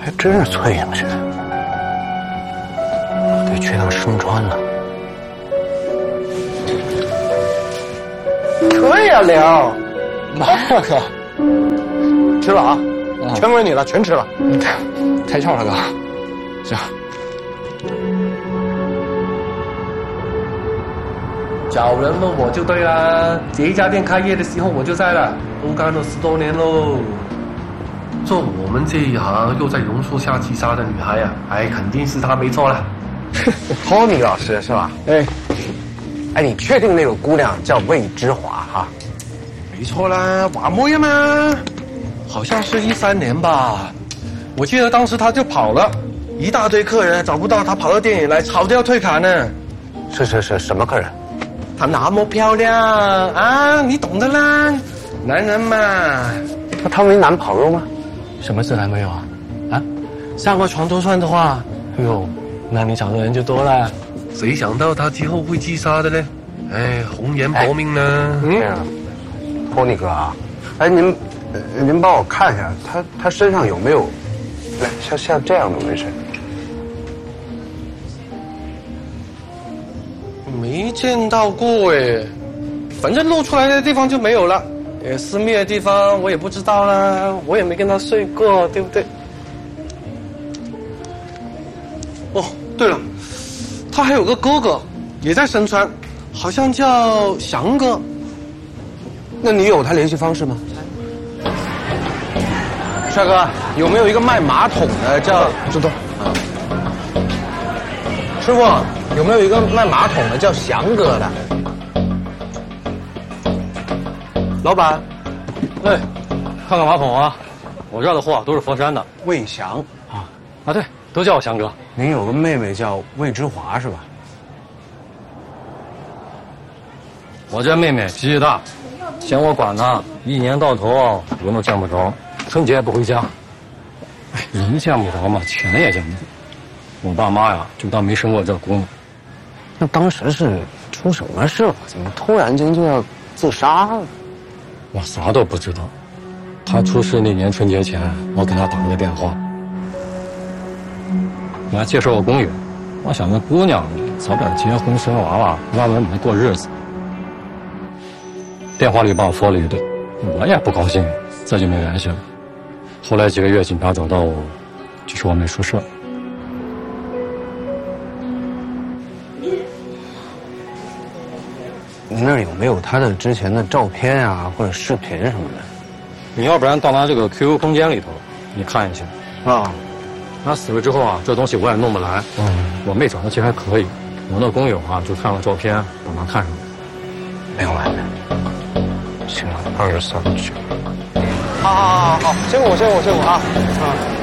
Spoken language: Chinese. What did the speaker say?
还真是翠影去，得去趟生川了。可以啊，聊。妈哥，吃了啊，全归你了，全吃了。 开窍了哥，行。 找人问我就对啦，这一家店开业的时候我就在了，都干了10多年喽。做我们这一行又在榕树下击杀的女孩啊，肯定是她没错了。 托尼老师是吧？哎，你确定那个姑娘叫魏之华哈？ 没错啦，瓦莫呀嘛，好像是13年吧。我记得当时她就跑了，一大堆客人找不到她，跑到店里来吵着要退卡呢。 是，什么客人？ 她那么漂亮啊，你懂的啦，男人嘛。 那她没男朋友吗？ 什么事还没有啊？啊，上过床都算的话，哎呦，那你找的人就多了。谁想到他之后会击杀的呢？红颜薄命呢。 托尼哥啊，您帮我看一下，他身上有没有，像这样的纹身？ 没见到过哎，反正露出来的地方就没有了。私密的地方我也不知道啦，我也没跟他睡过，对不对？哦，对了，他还有个哥哥，也在深川，好像叫翔哥。 那你有他联系方式吗？帅哥，有没有一个卖马桶的叫？知道。师傅，有没有一个卖马桶的叫翔哥的？ 老板，看看马桶啊，我这儿的货都是佛山的。 魏翔啊，对，都叫我翔哥。 您有个妹妹叫魏之华是吧？ 我这妹妹脾气大，嫌我管呢，一年到头人都见不着，春节也不回家。人见不着嘛，钱也见不着。我爸妈呀，就当没生过这姑娘。 那当时是出什么事了？怎么突然间就要自杀了？ 我啥都不知道。她出事那年春节前，我给她打了个电话，我还介绍我公寓，我想那姑娘早点结婚生娃娃，安安稳稳过日子。电话里把我说了一顿，我也不高兴，这就没联系了。后来几个月，警察找到我，就说我没出事。 你那儿有没有他的之前的照片啊，或者视频什么的？ 你要不然到他这个 QQ 空间里头，你看一下。 啊， 他死了之后啊，这东西我也弄不来。我妹长得其实还可以，我那工友啊就看了照片，把他看上了。 明白。行了，23去。好，辛苦啊！